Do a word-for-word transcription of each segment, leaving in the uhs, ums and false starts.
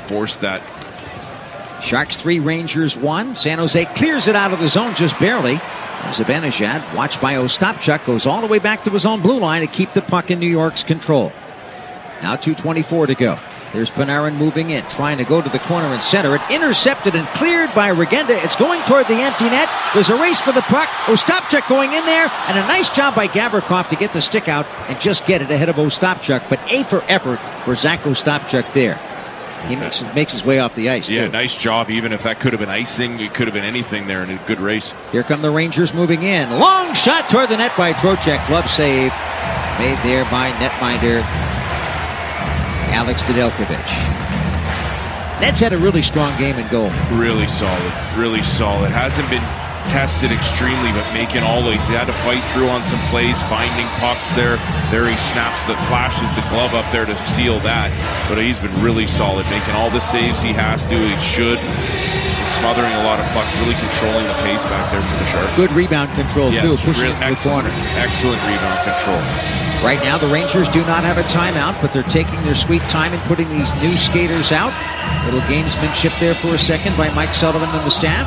forced that. Sharks three, Rangers one. San Jose clears it out of the zone just barely. Zibanejad, watched by Ostapchuk, goes all the way back to his own blue line to keep the puck in New York's control. Now two twenty-four to go. There's Panarin moving in, trying to go to the corner and center it. Intercepted and cleared by Regenda. It's going toward the empty net. There's a race for the puck. Ostapchuk going in there, and a nice job by Gavrikov to get the stick out and just get it ahead of Ostapchuk. But A for effort for Zach Ostapchuk there. He makes, makes his way off the ice, Yeah, too. nice job. Even if that could have been icing, it could have been anything there in a good race. Here come the Rangers moving in. Long shot toward the net by Trocheck. Glove save made there by netminder Alex Nedeljkovic. Nets had a really strong game in goal. Really solid. Really solid. Hasn't been tested extremely, but making all those. He had to fight through on some plays, finding pucks there. There he snaps the flashes the glove up there to seal that. But he's been really solid, making all the saves he has to. He should. He's been smothering a lot of pucks, really controlling the pace back there for the Sharks. Good rebound control, yes, too, pushing really it in the corner. Excellent rebound control. Right now, the Rangers do not have a timeout, but they're taking their sweet time in putting these new skaters out. Little gamesmanship there for a second by Mike Sullivan and the staff.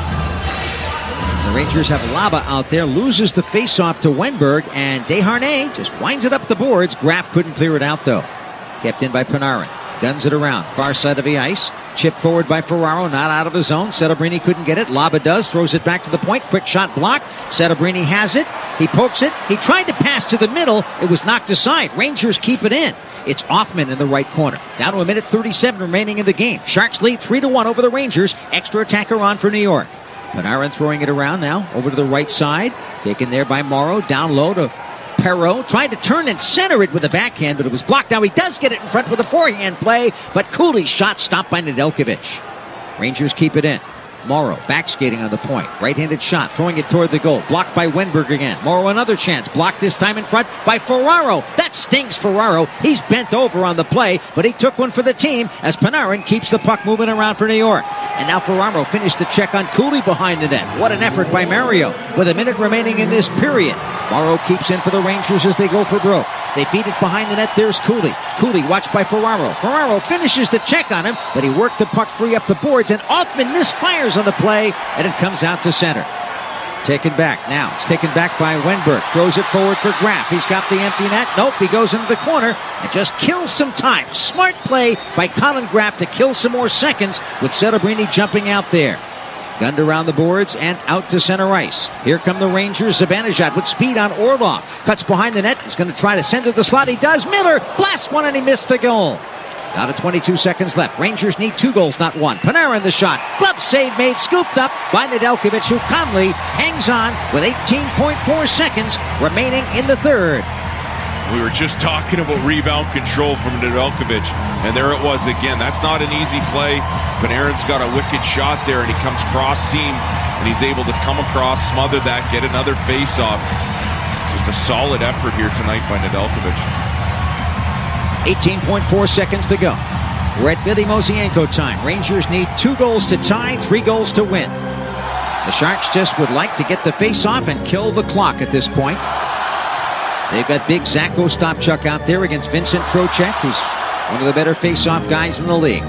The Rangers have Laba out there, loses the faceoff to Wenberg, and Desharnais just winds it up the boards. Graf couldn't clear it out, though. Kept in by Panarin. Guns it around. Far side of the ice. Chipped forward by Ferraro, not out of the zone. Settlebrini couldn't get it. Laba does. Throws it back to the point. Quick shot blocked. Settlebrini has it. He pokes it. He tried to pass to the middle. It was knocked aside. Rangers keep it in. It's Othmann in the right corner. Down to a minute thirty-seven remaining in the game. Sharks lead three to one over the Rangers. Extra attacker on for New York. Panarin throwing it around now. Over to the right side. Taken there by Morrow. Down low to Perreault. Tried to turn and center it with a backhand, but it was blocked. Now he does get it in front with a forehand play, but Cooley's shot stopped by Nedeljkovic. Rangers keep it in. Morrow back skating on the point. Right-handed shot, throwing it toward the goal. Blocked by Wenberg again. Morrow another chance. Blocked this time in front by Ferraro. That stings Ferraro. He's bent over on the play, but he took one for the team as Panarin keeps the puck moving around for New York. And now Ferraro finished the check on Cooley behind the net. What an effort by Mario with a minute remaining in this period. Morrow keeps in for the Rangers as they go for broke. They feed it behind the net. There's Cooley. Cooley watched by Ferraro. Ferraro finishes the check on him, but he worked the puck free up the boards, and Othmann misfires on the play, and it comes out to center. Taken back. Now it's taken back by Wenberg. Throws it forward for Graf. He's got the empty net. Nope, he goes into the corner and just kills some time. Smart play by Colin Graf to kill some more seconds with Settlebrini jumping out there. Gunned around the boards and out to center ice. Here come the Rangers. Zibanejad with speed on Orlov. Cuts behind the net. He's going to try to send it to the slot. He does. Miller blasts one and he missed the goal. Now to twenty-two seconds left. Rangers need two goals, not one. Panarin the shot. Glove save made. Scooped up by Nedeljkovic, who calmly hangs on with eighteen point four seconds remaining in the third. We were just talking about rebound control from Nedeljkovic, and there it was again. That's not an easy play. Panarin's got a wicked shot there, and he comes cross seam, and he's able to come across, smother that, get another face-off. Just a solid effort here tonight by Nedeljkovic. eighteen point four seconds to go. We're at Billy Mosienko time. Rangers need two goals to tie, three goals to win. The Sharks just would like to get the face-off and kill the clock at this point. They've got big Zach Ostapchuk out there against Vincent Trocheck, who's one of the better face-off guys in the league.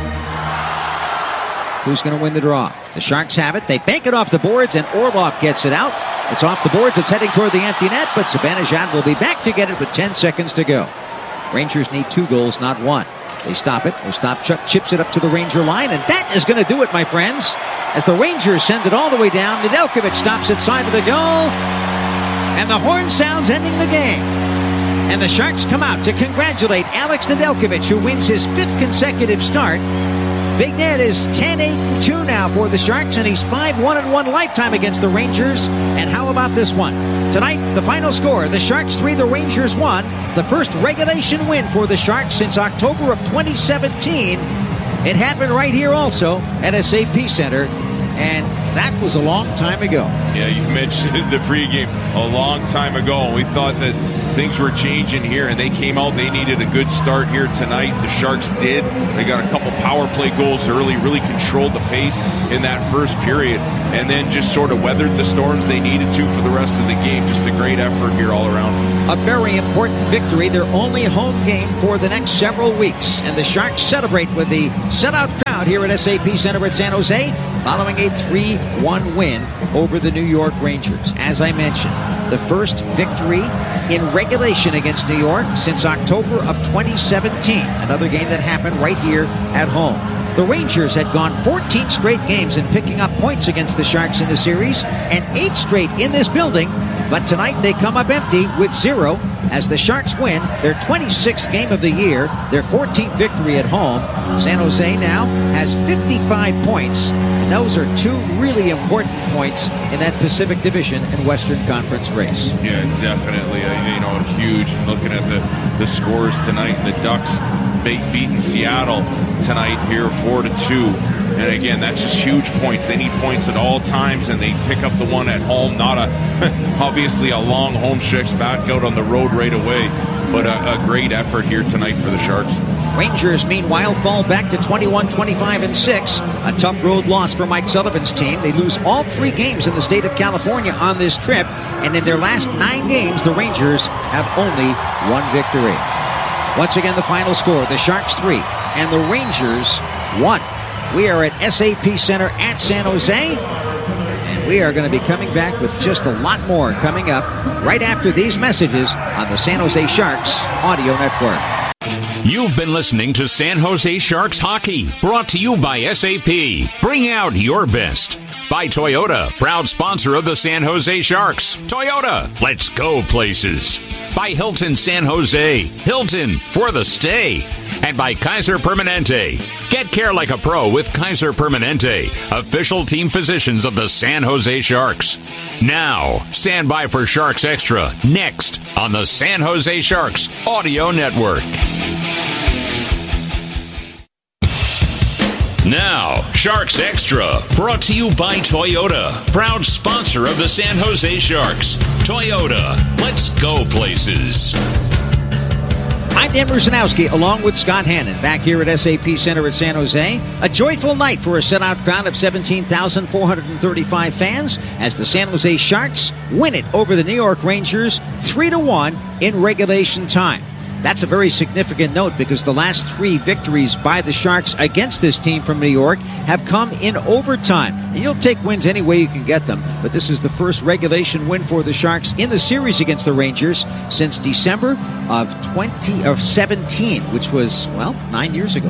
Who's going to win the draw? The Sharks have it. They bank it off the boards, and Orlov gets it out. It's off the boards. It's heading toward the empty net, but Zibanejad will be back to get it with ten seconds to go. Rangers need two goals, not one. They stop it. Ostapchuk chips it up to the Ranger line, and that is going to do it, my friends. As the Rangers send it all the way down, Nedeljkovic stops at side of the goal. And the horn sounds ending the game. And the Sharks come out to congratulate Alex Nedeljkovic, who wins his fifth consecutive start. Big Ned is ten eight and two now for the Sharks, and he's five one and one lifetime against the Rangers. And how about this one? Tonight, the final score, the Sharks three, the Rangers one. The first regulation win for the Sharks since October of twenty seventeen. It happened right here also at S A P Center and that was a long time ago. Yeah, you mentioned the pregame a long time ago, and we thought that things were changing here, and they came out. They needed a good start here tonight. The Sharks did. They got a couple power play goals early, really controlled the pace in that first period, and then just sort of weathered the storms they needed to for the rest of the game. Just a great effort here all around. A very important victory, their only home game for the next several weeks, and the Sharks celebrate with the sellout crowd here at S A P Center at San Jose, following a three one win over the New York Rangers. As I mentioned, the first victory in regulation against New York since October of twenty seventeen, another game that happened right here at home. The Rangers had gone fourteen straight games in picking up points against the Sharks in the series, and eight straight in this building, but tonight they come up empty with zero as the Sharks win their twenty-sixth game of the year, their fourteenth victory at home. San Jose now has fifty-five points, and those are two really important points in that Pacific Division and Western Conference race. Yeah, definitely. Uh, you know, huge. Looking at the, the scores tonight, the Ducks beating Seattle tonight here four to two. And again, that's just huge points. They need points at all times, and they pick up the one at home. Not a obviously a long home stretch back out on the road right away, but a, a great effort here tonight for the Sharks. Rangers, meanwhile, fall back to twenty-one, twenty-five, and six. A tough road loss for Mike Sullivan's team. They lose all three games in the state of California on this trip, and in their last nine games, the Rangers have only one victory. Once again, the final score, the Sharks three and the Rangers one. We are at S A P Center at San Jose, and we are going to be coming back with just a lot more coming up right after these messages on the San Jose Sharks Audio Network. You've been listening to San Jose Sharks Hockey, brought to you by S A P. Bring out your best. By Toyota, proud sponsor of the San Jose Sharks. Toyota, let's go places. By Hilton San Jose, Hilton for the stay. And by Kaiser Permanente. Get care like a pro with Kaiser Permanente, official team physicians of the San Jose Sharks. Now, stand by for Sharks Extra, next on the San Jose Sharks Audio Network. Now, Sharks Extra, brought to you by Toyota, proud sponsor of the San Jose Sharks. Toyota, let's go places. I'm Dan Rusanowski, along with Scott Hannon, back here at S A P Center at San Jose. A joyful night for a sellout crowd of seventeen thousand four hundred thirty-five fans as the San Jose Sharks win it over the New York Rangers three to one in regulation time. That's a very significant note because the last three victories by the Sharks against this team from New York have come in overtime. And you'll take wins any way you can get them, but this is the first regulation win for the Sharks in the series against the Rangers since December of twenty of seventeen, which was, well, nine years ago.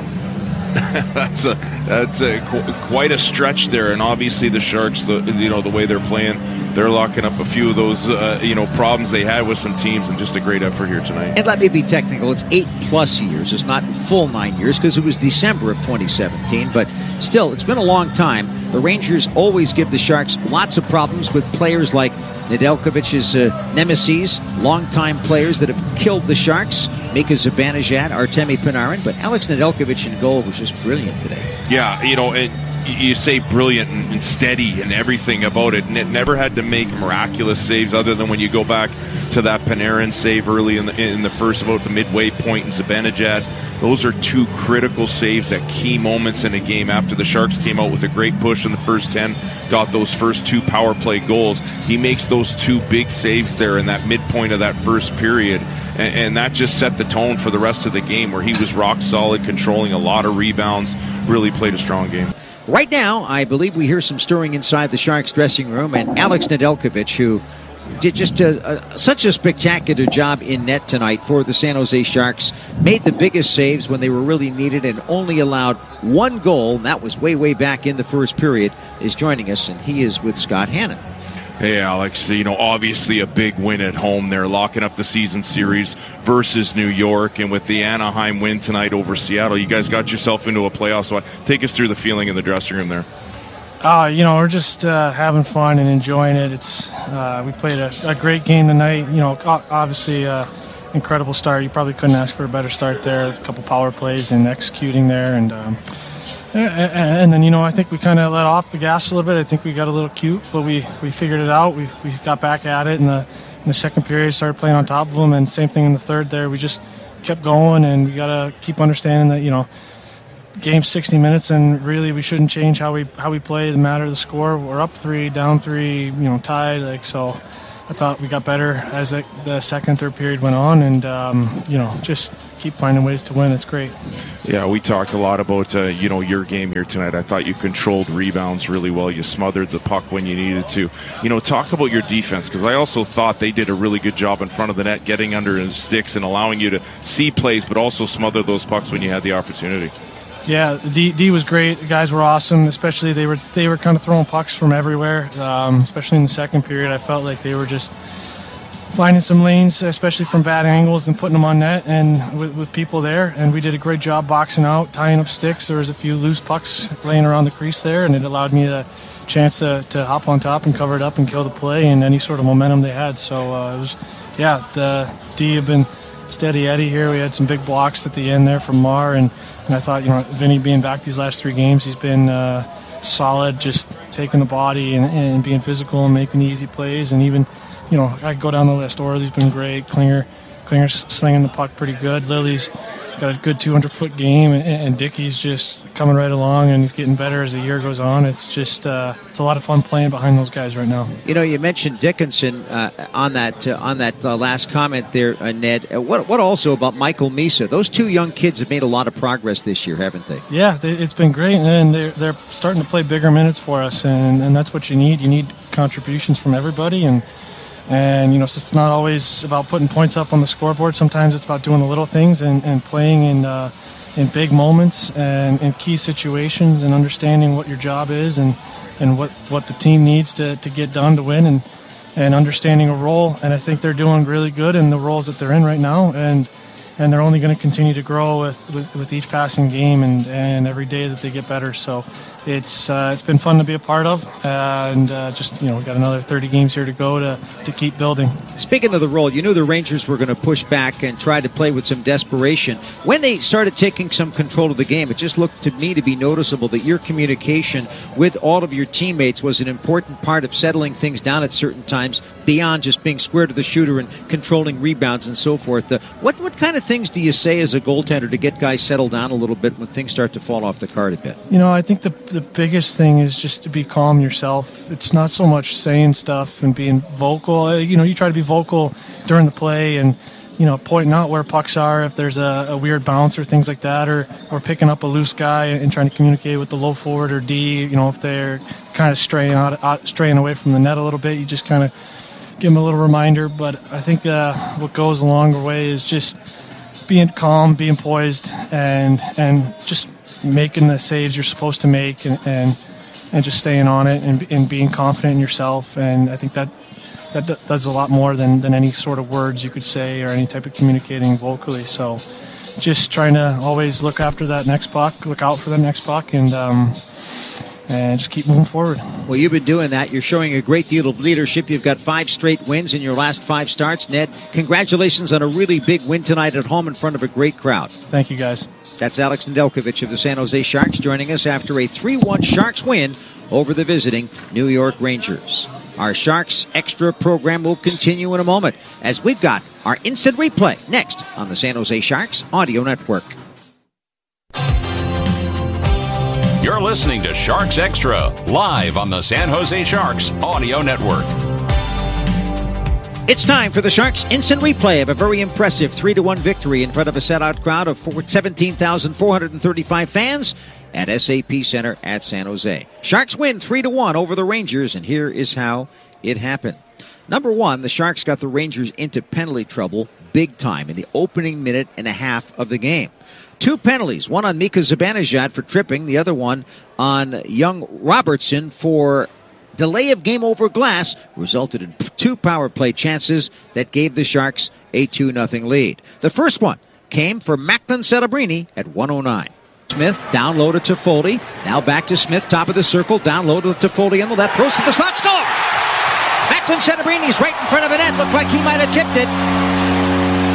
that's a that's a qu- quite a stretch there, and obviously the Sharks, the you know the way they're playing, they're locking up a few of those uh, you know problems they had with some teams, and just a great effort here tonight. And let me be technical; it's eight plus years. It's not full nine years because it was December of twenty seventeen, but still, it's been a long time. The Rangers always give the Sharks lots of problems with players like Nedeljkovic's uh, nemesis, longtime players that have killed the Sharks. Mika Zibanejad, Artemi Panarin, but Alex Nedeljkovic in goal was just brilliant today. Yeah, you know, it, you say brilliant and, and steady and everything about it, and it never had to make miraculous saves other than when you go back to that Panarin save early in the, in the first, about the midway point, and Zibanejad. Those are two critical saves at key moments in a game after the Sharks came out with a great push in the first ten, got those first two power play goals. He makes those two big saves there in that midpoint of that first period. And that just set the tone for the rest of the game, where he was rock solid, controlling a lot of rebounds, really played a strong game. Right now, I believe we hear some stirring inside the Sharks dressing room, and Alex Nedeljkovic, who did just a, a, such a spectacular job in net tonight for the San Jose Sharks, made the biggest saves when they were really needed and only allowed one goal, and that was way, way back in the first period, is joining us, and he is with Scott Hannon. Hey, Alex, you know, obviously a big win at home there, locking up the season series versus New York. And with the Anaheim win tonight over Seattle, you guys got yourself into a playoff. So take us through the feeling in the dressing room there. Uh, you know, we're just uh, having fun and enjoying it. It's uh, we played a, a great game tonight. You know, obviously uh, incredible start. You probably couldn't ask for a better start there. A couple power plays and executing there. And, um, And then, you know, I think we kind of let off the gas a little bit. I think we got a little cute, but we, we figured it out. We we got back at it in the in the second period, started playing on top of them, and same thing in the third there. We just kept going, and we got to keep understanding that, you know, game's sixty minutes, and really we shouldn't change how we how we play. The matter of the score. We're up three, down three, you know, tied. Like, so I thought we got better as the, the second, third period went on, and, um, you know, just keep finding ways to win. It's great. Yeah, we talked a lot about, uh, you know, your game here tonight. I thought you controlled rebounds really well. You smothered the puck when you needed to. You know, talk about your defense, because I also thought they did a really good job in front of the net, getting under his sticks and allowing you to see plays, but also smother those pucks when you had the opportunity. Yeah, D, D was great. The guys were awesome, especially they were they were kind of throwing pucks from everywhere, um, especially in the second period. I felt like they were just finding some lanes, especially from bad angles, and putting them on net and with, with people there. And we did a great job boxing out, tying up sticks. There was a few loose pucks laying around the crease there, and it allowed me a chance to, to hop on top and cover it up and kill the play and any sort of momentum they had. So uh, it was, yeah, the D have been steady Eddie here. We had some big blocks at the end there from Mar, and, and I thought, you know, Vinny being back these last three games, he's been uh, solid, just taking the body and, and being physical and making easy plays. And even, you know, I go down the list. Orley's been great. Klinger, Klinger's slinging the puck pretty good. Lily's got a good two hundred foot game, and, and Dickey's just coming right along, and he's getting better as the year goes on. It's just uh, it's a lot of fun playing behind those guys right now. You know, you mentioned Dickinson uh, on that uh, on that uh, last comment there, uh, Ned. Uh, what what also about Michael Misa? Those two young kids have made a lot of progress this year, haven't they? Yeah, they, it's been great, and they're they're starting to play bigger minutes for us, and, and that's what you need. You need contributions from everybody, and. And, you know, so it's not always about putting points up on the scoreboard. Sometimes it's about doing the little things and, and playing in uh, in big moments and in key situations and understanding what your job is and, and what, what the team needs to, to get done to win and, and understanding a role. And I think they're doing really good in the roles that they're in right now. And and they're only going to continue to grow with, with, with each passing game and, and every day that they get better. So it's uh, it's been fun to be a part of, uh, and uh, just, you know, we've got another thirty games here to go to, to keep building. Speaking of the role, you knew the Rangers were going to push back and try to play with some desperation. When they started taking some control of the game, it just looked to me to be noticeable that your communication with all of your teammates was an important part of settling things down at certain times beyond just being square to the shooter and controlling rebounds and so forth. Uh, what, what kind of things do you say as a goaltender to get guys settled down a little bit when things start to fall off the card a bit? You know, I think the the biggest thing is just to be calm yourself. It's not so much saying stuff and being vocal. You know, you try to be vocal during the play and, you know, pointing out where pucks are, if there's a, a weird bounce or things like that, or, or picking up a loose guy and trying to communicate with the low forward or D. You know, if they're kind of straying out, out straying away from the net a little bit, you just kind of give them a little reminder. But I think uh, what goes a longer way is just being calm, being poised, and and just making the saves you're supposed to make, and and, and just staying on it and, and being confident in yourself. And I think that that does a lot more than, than any sort of words you could say or any type of communicating vocally. So just trying to always look after that next puck, look out for the next puck, and um, and just keep moving forward. Well, you've been doing that. You're showing a great deal of leadership. You've got five straight wins in your last five starts. Ned, congratulations on a really big win tonight at home in front of a great crowd. Thank you, guys. That's Alex Nedeljkovic of the San Jose Sharks joining us after a three one Sharks win over the visiting New York Rangers. Our Sharks Extra program will continue in a moment as we've got our instant replay next on the San Jose Sharks Audio Network. You're listening to Sharks Extra, live on the San Jose Sharks Audio Network. It's time for the Sharks instant replay of a very impressive three to one victory in front of a sellout crowd of seventeen thousand four hundred thirty-five fans at S A P Center at San Jose. Sharks win three to one over the Rangers, and here is how it happened. Number one, the Sharks got the Rangers into penalty trouble big time in the opening minute and a half of the game. Two penalties, one on Mika Zibanejad for tripping, the other one on Young Robertson for delay of game over glass, resulted in two power play chances that gave the Sharks a two nothing lead. The first one came for Macklin Celebrini at one oh nine. Smith down low to Toffoli. Now back to Smith, top of the circle, down low to Toffoli on the left, throws to the slot, score! Macklin Celebrini's right in front of the net, looked like he might have tipped it.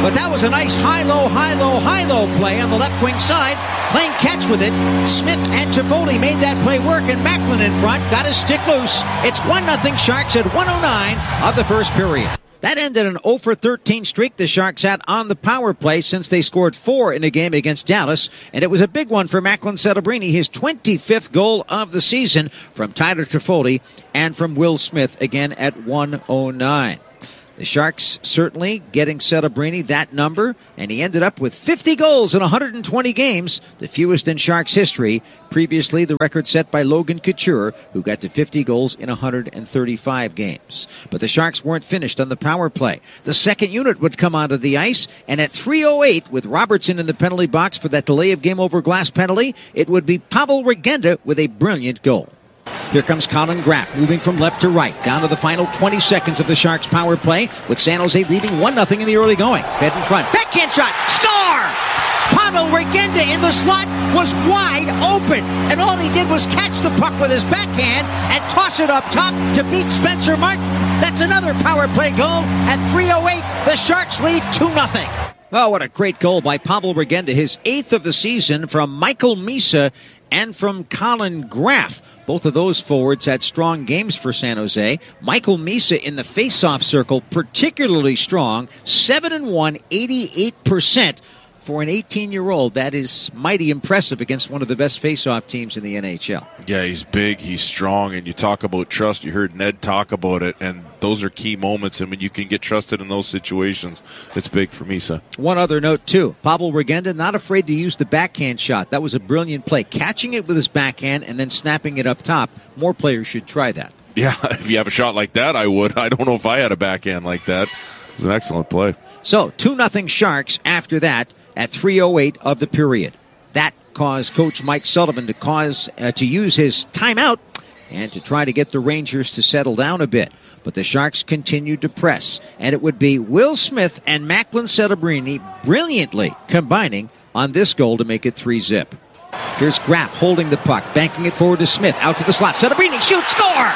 But that was a nice high-low, high-low, high-low play on the left wing side. Playing catch with it. Smith and Toffoli made that play work, and Macklin in front got his stick loose. It's one nothing Sharks at one oh nine of the first period. That ended an oh for thirteen streak the Sharks had on the power play since they scored four in a game against Dallas. And it was a big one for Macklin Celebrini, his twenty-fifth goal of the season from Tyler Toffoli and from Will Smith again at one oh nine. The Sharks certainly getting Celebrini that number, and he ended up with fifty goals in one hundred twenty games, the fewest in Sharks history. Previously, the record set by Logan Couture, who got to fifty goals in one hundred thirty-five games. But the Sharks weren't finished on the power play. The second unit would come onto the ice, and at three oh eight, with Robertson in the penalty box for that delay of game over glass penalty, it would be Pavel Regenda with a brilliant goal. Here comes Colin Graff, moving from left to right, down to the final twenty seconds of the Sharks' power play, with San Jose leading one nothing in the early going. Fed in front, backhand shot, score! Pavel Regenda in the slot was wide open, and all he did was catch the puck with his backhand and toss it up top to beat Spencer Martin. That's another power play goal. At three oh eight, the Sharks lead two nothing. Oh, what a great goal by Pavel Regenda, his eighth of the season from Michael Misa and from Colin Graff. Both of those forwards had strong games for San Jose. Michael Misa in the face-off circle, particularly strong, seven and one, eighty-eight percent. For an eighteen-year-old, that is mighty impressive against one of the best face-off teams in the N H L. Yeah, he's big, he's strong, and you talk about trust. You heard Ned talk about it, and those are key moments. And when you can get trusted in those situations, it's big for Misa. One other note, too. Pavel Regenda not afraid to use the backhand shot. That was a brilliant play. Catching it with his backhand and then snapping it up top. More players should try that. Yeah, if you have a shot like that, I would. I don't know if I had a backhand like that. It was an excellent play. So, two nothing Sharks after that. At three oh eight of the period. That caused Coach Mike Sullivan to cause uh, to use his timeout and to try to get the Rangers to settle down a bit. But the Sharks continued to press, and it would be Will Smith and Macklin Celebrini brilliantly combining on this goal to make it three zip. Here's Graff holding the puck, banking it forward to Smith, out to the slot. Celebrini shoots, score!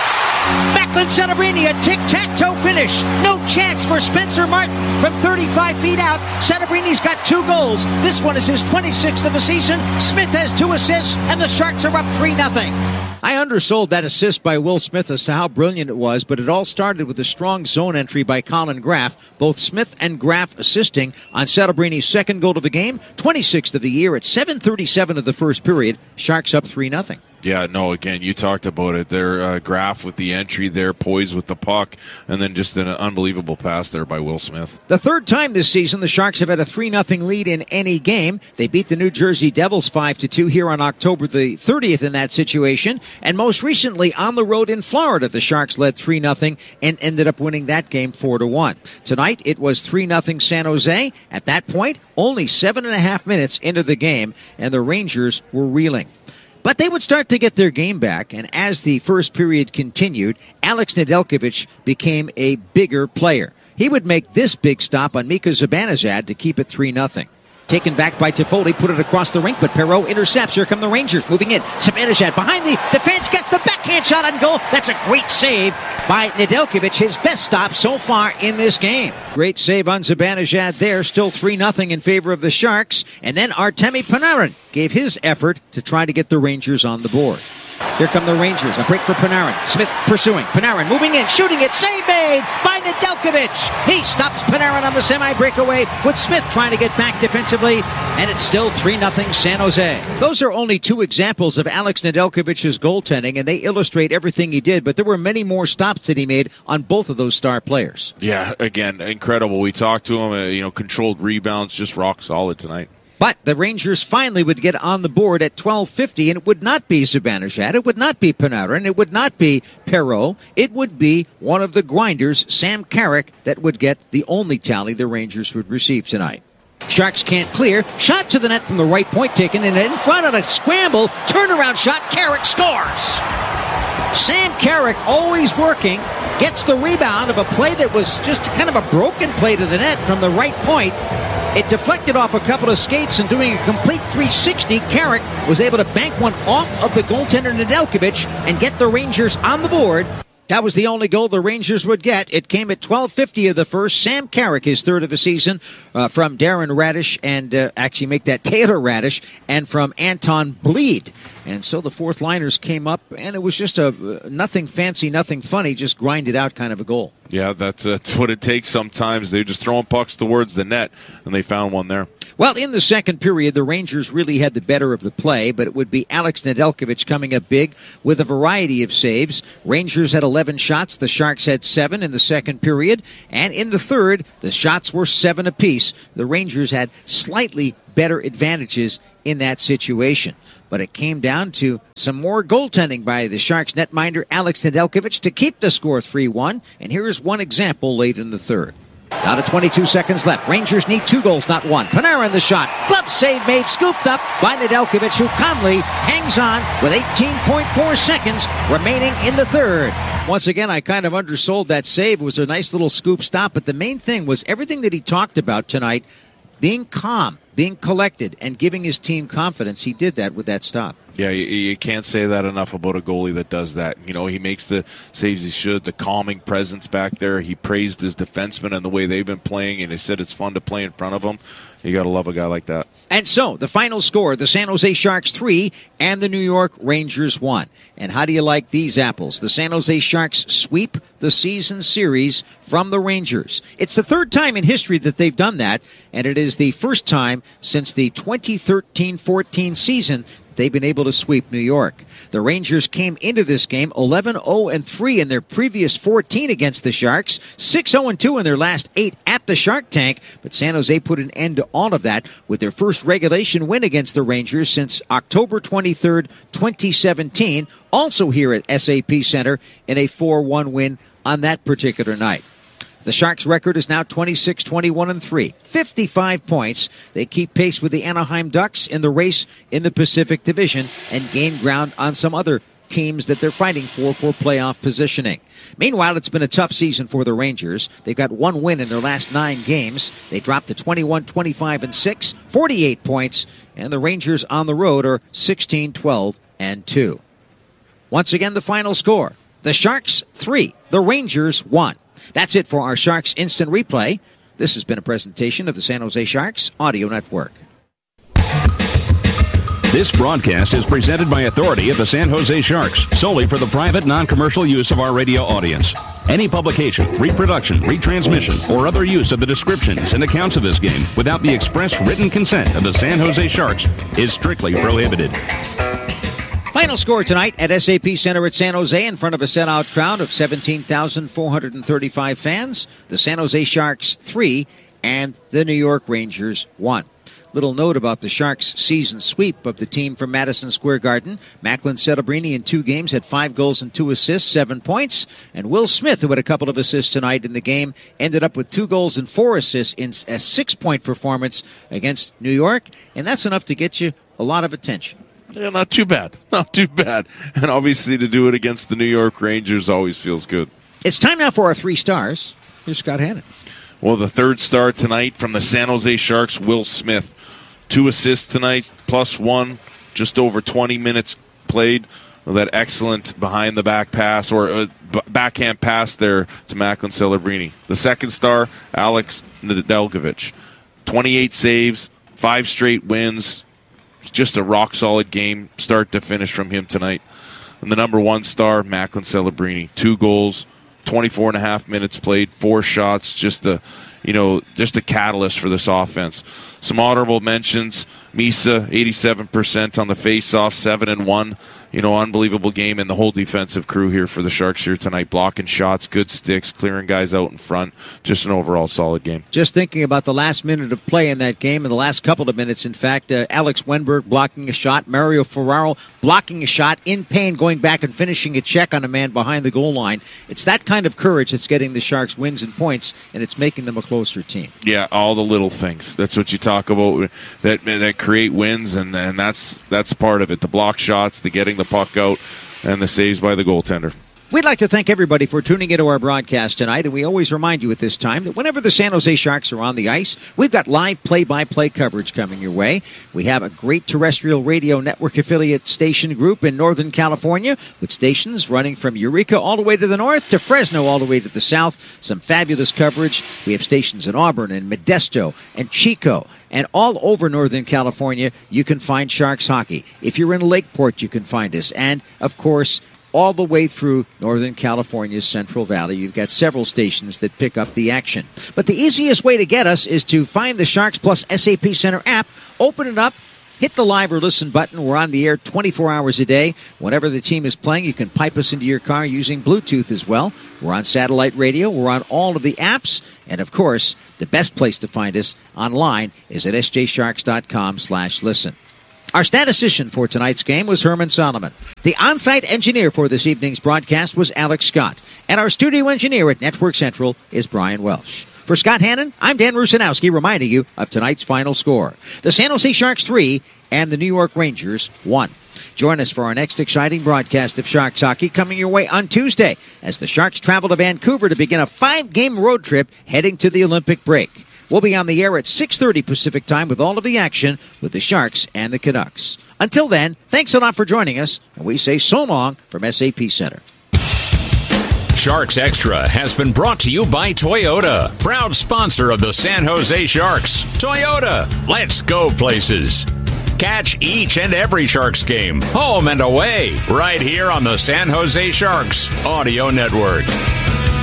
Macklin Celebrini, a tic-tac-toe finish. No chance for Spencer Martin from thirty-five feet out. Celebrini's got two goals. This one is his twenty-sixth of the season. Smith has two assists, and the Sharks are up three nothing. I undersold that assist by Will Smith as to how brilliant it was, but it all started with a strong zone entry by Colin Graff. Both Smith and Graff assisting on Celebrini's second goal of the game, twenty-sixth of the year at seven thirty-seven of the first period. Sharks up three nothing. Yeah, no, again, you talked about it. Their uh, Graff with the entry there, poised with the puck, and then just an unbelievable pass there by Will Smith. The third time this season, the Sharks have had a three nothing lead in any game. They beat the New Jersey Devils five to two here on October the thirtieth in that situation. And most recently, on the road in Florida, the Sharks led three nothing and ended up winning that game four to one. Tonight, it was three nothing San Jose. At that point, only seven and a half minutes into the game, and the Rangers were reeling. But they would start to get their game back, and as the first period continued, Alex Nedeljkovic became a bigger player. He would make this big stop on Mika Zibanejad to keep it three nothing. Taken back by Toffoli, put it across the rink, but Perreault intercepts. Here come the Rangers, moving in. Zibanejad behind the defense, gets the backhand shot on goal. That's a great save by Nedeljkovic, his best stop so far in this game. Great save on Zibanejad there, still three nothing in favor of the Sharks. And then Artemi Panarin gave his effort to try to get the Rangers on the board. Here come the Rangers. A break for Panarin. Smith pursuing. Panarin moving in, shooting it. Save made by Nedeljkovic. He stops Panarin on the semi-breakaway with Smith trying to get back defensively. And it's still three nothing San Jose. Those are only two examples of Alex Nedeljkovic's goaltending, and they illustrate everything he did. But there were many more stops that he made on both of those star players. Yeah, again, incredible. We talked to him. Uh, you know, controlled rebounds, just rock solid tonight. But the Rangers finally would get on the board at twelve fifty, and it would not be Zibanejad, it would not be Panarin, it would not be Perreault, it would be one of the grinders, Sam Carrick, that would get the only tally the Rangers would receive tonight. Sharks can't clear. Shot to the net from the right point taken, and in front of a scramble, turnaround shot, Carrick scores! Sam Carrick, always working, gets the rebound of a play that was just kind of a broken play to the net from the right point. It deflected off a couple of skates, and doing a complete three sixty, Carrick was able to bank one off of the goaltender Nedeljkovic and get the Rangers on the board. That was the only goal the Rangers would get. It came at twelve fifty of the first. Sam Carrick, his third of the season, uh, from Darren Radish, and uh, actually make that Taylor Radish, and from Anton Bleed. And so the fourth liners came up, and it was just a uh, nothing fancy, nothing funny, just grinded out kind of a goal. Yeah, that's, uh, that's what it takes sometimes. They're just throwing pucks towards the net, and they found one there. Well, in the second period, the Rangers really had the better of the play, but it would be Alex Nedeljkovic coming up big with a variety of saves. Rangers had eleven shots. The Sharks had seven in the second period. And in the third, the shots were seven apiece. The Rangers had slightly better advantages in that situation. But it came down to some more goaltending by the Sharks netminder Alex Nedeljkovic to keep the score three one. And here is one example late in the third. Down to twenty-two seconds left. Rangers need two goals, not one. Panarin the shot. Glove save made, scooped up by Nedeljkovic, who calmly hangs on with eighteen point four seconds remaining in the third. Once again, I kind of undersold that save. It was a nice little scoop stop, but the main thing was everything that he talked about tonight, being calm, being collected, and giving his team confidence. He did that with that stop. Yeah, you, you can't say that enough about a goalie that does that. You know, he makes the saves he should, the calming presence back there. He praised his defensemen and the way they've been playing, and he said it's fun to play in front of them. You got to love a guy like that. And so, the final score, the San Jose Sharks three and the New York Rangers one. And how do you like these apples? The San Jose Sharks sweep the season series from the Rangers. It's the third time in history that they've done that, and it is the first time since the twenty thirteen fourteen season they've been able to sweep New York. The Rangers came into this game eleven oh three in their previous fourteen against the Sharks, six oh two in their last eight at the Shark Tank, but San Jose put an end to all of that with their first regulation win against the Rangers since October twenty-third, twenty seventeen, also here at S A P Center in a four one win on that particular night. The Sharks' record is now twenty-six twenty-one and three, fifty-five points. They keep pace with the Anaheim Ducks in the race in the Pacific Division and gain ground on some other teams that they're fighting for for playoff positioning. Meanwhile, it's been a tough season for the Rangers. They've got one win in their last nine games. They dropped to twenty-one twenty-five and six, forty-eight points, and the Rangers on the road are sixteen twelve and two. Once again, the final score: the Sharks three, the Rangers one. That's it for our Sharks Instant Replay. This has been a presentation of the San Jose Sharks Audio Network. This broadcast is presented by authority of the San Jose Sharks, solely for the private, non-commercial use of our radio audience. Any publication, reproduction, retransmission, or other use of the descriptions and accounts of this game without the express written consent of the San Jose Sharks is strictly prohibited. Final score tonight at S A P Center at San Jose in front of a sellout crowd of seventeen thousand four hundred thirty-five fans. The San Jose Sharks three and the New York Rangers one. Little note about the Sharks' season sweep of the team from Madison Square Garden. Macklin Celebrini in two games had five goals and two assists, seven points. And Will Smith, who had a couple of assists tonight in the game, ended up with two goals and four assists in a six-point performance against New York. And that's enough to get you a lot of attention. Yeah, not too bad. Not too bad. And obviously to do it against the New York Rangers always feels good. It's time now for our three stars. Here's Scott Hannon. Well, the third star tonight from the San Jose Sharks, Will Smith. Two assists tonight, plus one, just over twenty minutes played. With that excellent behind-the-back pass, or uh, b- backhand pass there to Macklin Celebrini. The second star, Alex Nedeljkovic. twenty-eight saves, five straight wins. Just a rock-solid game, start to finish from him tonight. And the number one star, Macklin Celebrini. Two goals, twenty-four and a half minutes played, four shots, just a, you know, just a catalyst for this offense. Some honorable mentions: Misa, eighty-seven percent on the face-off, seven and one. You know, unbelievable game, and the whole defensive crew here for the Sharks here tonight, blocking shots, good sticks, clearing guys out in front. Just an overall solid game. Just thinking about the last minute of play in that game, and the last couple of minutes, in fact, uh, Alex Wenberg blocking a shot, Mario Ferraro blocking a shot, in pain, going back and finishing a check on a man behind the goal line. It's that kind of courage that's getting the Sharks wins and points, and it's making them a closer team. Yeah, all the little things. That's what you talk about, that that create wins, and, and that's that's part of it. The block shots, the getting the puck out, and the saves by the goaltender. We'd like to thank everybody for tuning into our broadcast tonight, and we always remind you at this time that whenever the San Jose Sharks are on the ice, we've got live play-by-play coverage coming your way. We have a great terrestrial radio network affiliate station group in Northern California with stations running from Eureka all the way to the north to Fresno all the way to the south. Some fabulous coverage. We have stations in Auburn and Modesto and Chico. And all over Northern California, you can find Sharks hockey. If you're in Lakeport, you can find us. And, of course, all the way through Northern California's Central Valley, you've got several stations that pick up the action. But the easiest way to get us is to find the Sharks Plus S A P Center app, open it up, hit the live or listen button. We're on the air twenty-four hours a day. Whenever the team is playing, you can pipe us into your car using Bluetooth as well. We're on satellite radio. We're on all of the apps. And, of course, the best place to find us online is at sjsharks.com slash listen. Our statistician for tonight's game was Herman Solomon. The on-site engineer for this evening's broadcast was Alex Scott. And our studio engineer at Network Central is Brian Welsh. For Scott Hannon, I'm Dan Rusanowski reminding you of tonight's final score. The San Jose Sharks three and the New York Rangers one. Join us for our next exciting broadcast of Sharks hockey coming your way on Tuesday as the Sharks travel to Vancouver to begin a five-game road trip heading to the Olympic break. We'll be on the air at six thirty Pacific time with all of the action with the Sharks and the Canucks. Until then, thanks a lot for joining us, and we say so long from S A P Center. Sharks Extra has been brought to you by Toyota, proud sponsor of the San Jose Sharks. Toyota, let's go places. Catch each and every Sharks game, home and away, right here on the San Jose Sharks Audio Network.